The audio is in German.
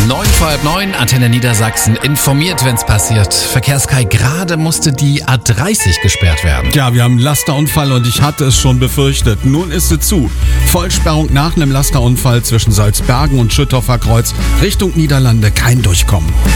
9:09, Antenne Niedersachsen informiert, wenn's passiert. Verkehrskai, gerade musste die A30 gesperrt werden. Ja, wir haben einen Lasterunfall und ich hatte es schon befürchtet. Nun ist sie zu. Vollsperrung nach einem Lasterunfall zwischen Salzbergen und Schüttorfer Kreuz Richtung Niederlande, kein Durchkommen.